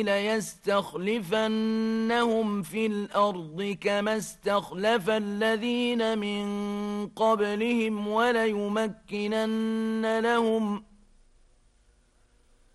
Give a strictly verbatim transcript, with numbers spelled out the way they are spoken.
ليستخلفنهم في الأرض كما استخلف الذين من قبلهم وليمكنن لهم